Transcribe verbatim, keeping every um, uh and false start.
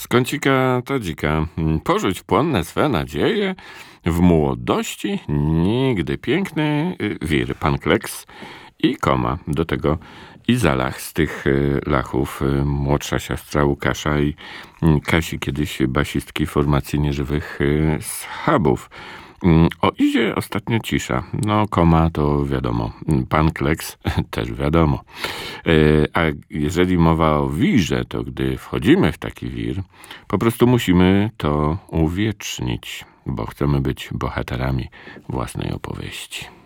kącika tadzika. Porzuć płonne swe nadzieje, w młodości nigdy piękny y, wir, pan Kleks i koma. Do tego Izalach z tych y, lachów, y, młodsza siostra Łukasza i y, Kasi, kiedyś basistki formacji nieżywych y, schabów. O Izie ostatnio cisza. No, koma to wiadomo. Pan Kleks też wiadomo. A jeżeli mowa o wirze, to gdy wchodzimy w taki wir, po prostu musimy to uwiecznić, bo chcemy być bohaterami własnej opowieści.